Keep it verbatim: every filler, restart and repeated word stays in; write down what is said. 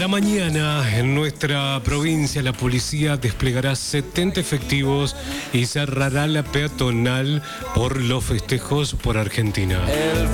Para mañana, en nuestra provincia, la policía desplegará setenta efectivos y cerrará la peatonal por los festejos por Argentina.